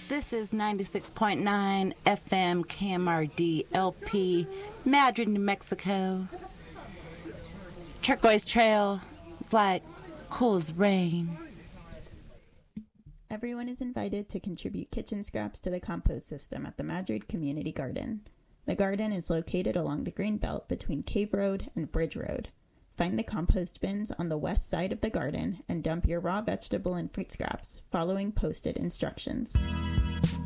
This is 96.9 FM KMRD LP, Madrid, New Mexico. Turquoise Trail is like cool as rain. Everyone is invited to contribute kitchen scraps to the compost system at the Madrid Community Garden. The garden is located along the green belt between Cave Road and Bridge Road. Find the compost bins on the west side of the garden and dump your raw vegetable and fruit scraps, following posted instructions.